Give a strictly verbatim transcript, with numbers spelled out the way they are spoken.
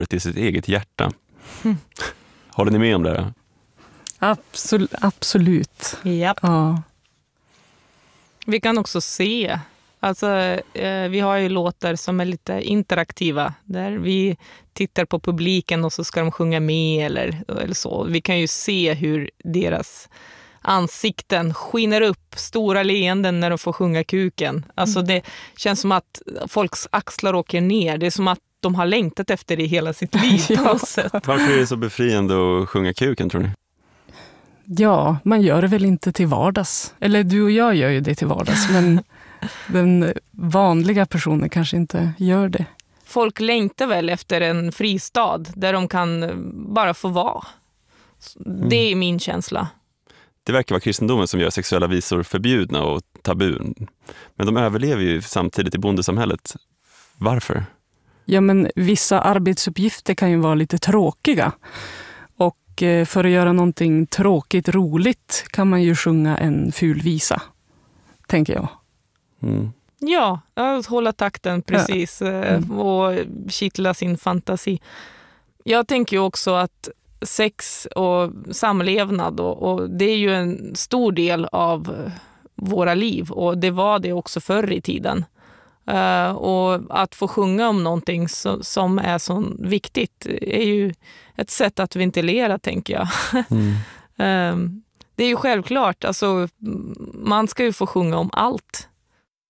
till sitt eget hjärta. Mm. Håller ni med om det? Absolut. absolut. Japp. Ja. Vi kan också se, alltså eh, vi har ju låtar som är lite interaktiva där vi tittar på publiken och så ska de sjunga med eller, eller så. Vi kan ju se hur deras ansikten skiner upp, stora leenden när de får sjunga kuken. Alltså mm. det känns som att folks axlar åker ner. Det är som att de har längtat efter det hela sitt liv på något sätt. Varför är det så befriande att sjunga kuken, tror ni? Ja, man gör det väl inte till vardags. Eller du och jag gör ju det till vardags, men den vanliga personen kanske inte gör det. Folk längtar väl efter en fristad där de kan bara få vara. Det är min känsla. Det verkar vara kristendomen som gör sexuella visor förbjudna och tabun. Men de överlever ju samtidigt i bondesamhället. Varför? Ja, men vissa arbetsuppgifter kan ju vara lite tråkiga. Och för att göra någonting tråkigt roligt kan man ju sjunga en ful visa, tänker jag. Mm. Ja, att hålla takten precis. Mm. Och kittla sin fantasi. Jag tänker ju också att sex och samlevnad och, och det är ju en stor del av våra liv och det var det också förr i tiden. Uh, och att få sjunga om någonting så, som är så viktigt är ju ett sätt att ventilera, tänker jag. Mm. uh, det är ju självklart, alltså, man ska ju få sjunga om allt.